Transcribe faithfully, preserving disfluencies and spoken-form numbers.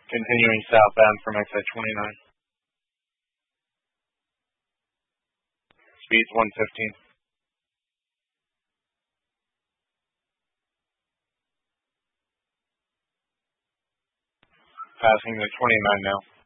Continuing southbound from exit twenty-nine. Speed's one fifteen. Passing the twenty-nine now.